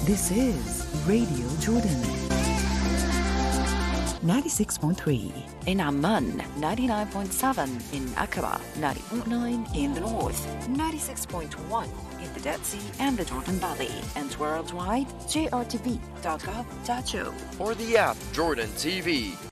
This is Radio Jordan. 96.3 in Amman, 99.7 in Aqaba, 90.9 in the north, 96.1 in the Dead Sea and the Jordan Valley, and worldwide, jrtv.gov.au. For the app Jordan TV.